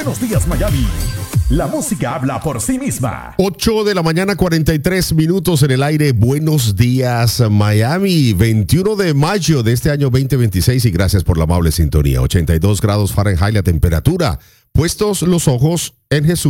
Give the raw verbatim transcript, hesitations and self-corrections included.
Buenos días, Miami. La música habla por sí misma. ocho de la mañana, cuarenta y tres minutos en el aire. Buenos días, Miami. veintiuno de mayo de este año veinte veintiséis y gracias por la amable sintonía. ochenta y dos grados Fahrenheit la temperatura. Puestos los ojos en Jesús.